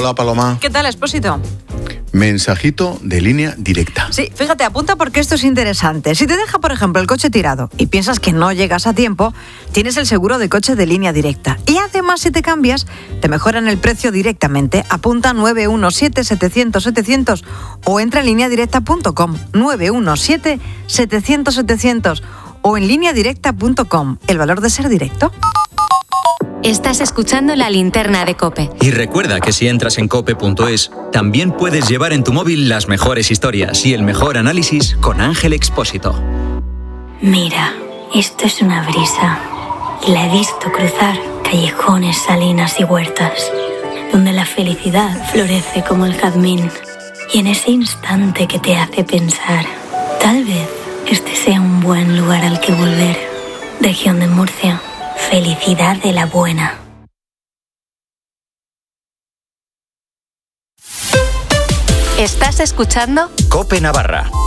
Hola, Paloma. ¿Qué tal, Expósito? Mensajito de Línea Directa. Sí, fíjate, apunta porque esto es interesante. Si te deja, por ejemplo, el coche tirado y piensas que no llegas a tiempo, tienes el seguro de coche de Línea Directa. Y además, si te cambias, te mejoran el precio directamente. Apunta 917-700-700 o entra en lineadirecta.com. 917-700-700 o en lineadirecta.com. El valor de ser directo. Estás escuchando La Linterna de COPE. Y recuerda que si entras en cope.es, también puedes llevar en tu móvil las mejores historias y el mejor análisis con Ángel Expósito. Mira, esto es una brisa. Y la he visto cruzar callejones, salinas y huertas, donde la felicidad florece como el jazmín. Y en ese instante que te hace pensar, tal vez este sea un buen lugar al que volver. Región de Murcia. Felicidad de la buena. Estás escuchando COPE Navarra.